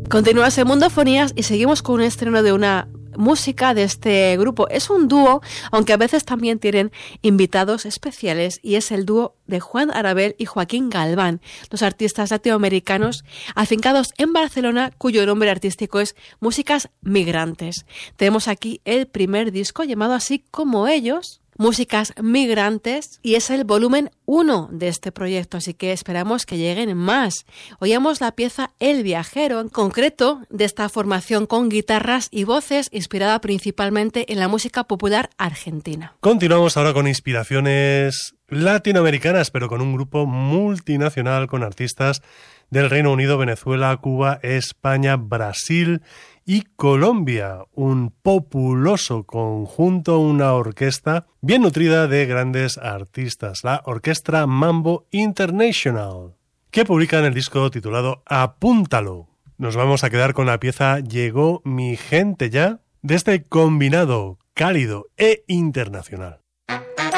Continúas en Mundofonías y seguimos con un estreno de una música de este grupo. Es un dúo, aunque a veces también tienen invitados especiales, y es el dúo de Juan Arabel y Joaquín Galván, los artistas latinoamericanos afincados en Barcelona, cuyo nombre artístico es Músicas Migrantes. Tenemos aquí el primer disco llamado así como ellos, Músicas Migrantes, y es el volumen 1 de este proyecto, así que esperamos que lleguen más. Oíamos la pieza El Viajero, en concreto de esta formación con guitarras y voces, inspirada principalmente en la música popular argentina. Continuamos ahora con inspiraciones latinoamericanas, pero con un grupo multinacional con artistas del Reino Unido, Venezuela, Cuba, España, Brasil y Colombia. Un populoso conjunto, una orquesta bien nutrida de grandes artistas, la Orquestra Mambo International, que publican el disco titulado Apúntalo. Nos vamos a quedar con la pieza Llegó mi gente ya, de este combinado cálido e internacional.